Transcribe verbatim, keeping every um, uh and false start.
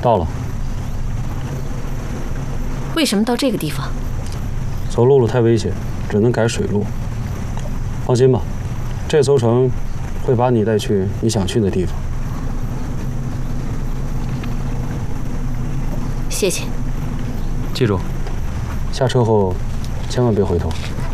到了。 为什么到这个地方？ 走陆路太危险，只能改水路。放心吧，这艘船会把你带去你想去的地方。 谢谢。 记住，下车后千万别回头。